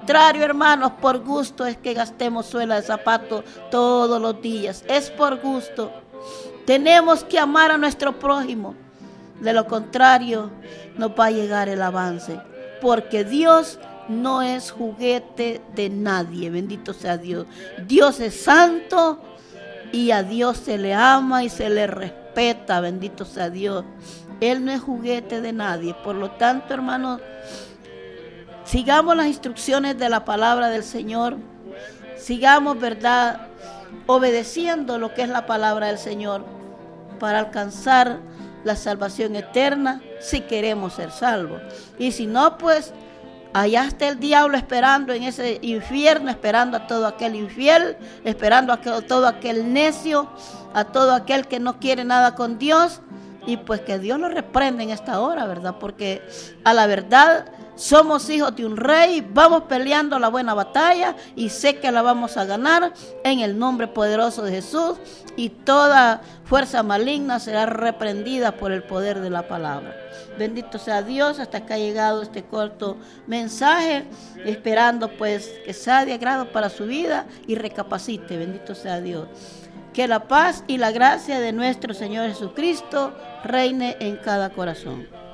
contrario, hermanos, por gusto es que gastemos suela de zapato todos los días. Es por gusto. Tenemos que amar a nuestro prójimo. De lo contrario, no va a llegar el avance. Porque Dios no es juguete de nadie. Bendito sea Dios. Dios es santo y a Dios se le ama y se le respeta. Bendito sea Dios. Él no es juguete de nadie. Por lo tanto, hermanos, sigamos las instrucciones de la palabra del Señor. Sigamos, ¿verdad?, obedeciendo lo que es la palabra del Señor para alcanzar la salvación eterna si queremos ser salvos. Y si no, pues allá está el diablo esperando en ese infierno, esperando a todo aquel infiel, esperando a todo aquel necio, a todo aquel que no quiere nada con Dios. Y pues que Dios lo reprenda en esta hora, ¿verdad? Porque a la verdad somos hijos de un rey, vamos peleando la buena batalla y sé que la vamos a ganar en el nombre poderoso de Jesús, y toda fuerza maligna será reprendida por el poder de la palabra. Bendito sea Dios. Hasta acá ha llegado este corto mensaje, esperando pues que sea de agrado para su vida y recapacite. Bendito sea Dios. Que la paz y la gracia de nuestro Señor Jesucristo reine en cada corazón.